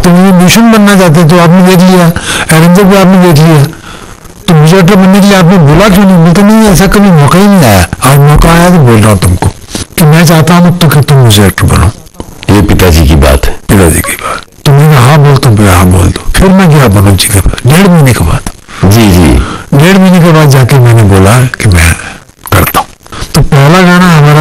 तो मुझे म्यूजिशियन बनना चाहते तो आपने देख लिया, एरेंजर भी आपने देख लिया, तो म्यूजिक डायरेक्टर बनने के लिए आपने बोला क्यों नहीं? बोलते नहीं, ऐसा कभी मौका ही नहीं आया, आज मौका आया तो बोल रहा हूँ तुमको कि मैं चाहता हूँ तो कि तुम म्यूजिक डायरेक्टर बनो। ये पिताजी की बात है, पिताजी की बात। तो मैंने हाँ बोल, तुम हाँ बोल दो। फिर मैं गया मनोज जी के पास 1.5 महीने के बाद। जी जी। 1.5 महीने के बाद जाके मैंने बोला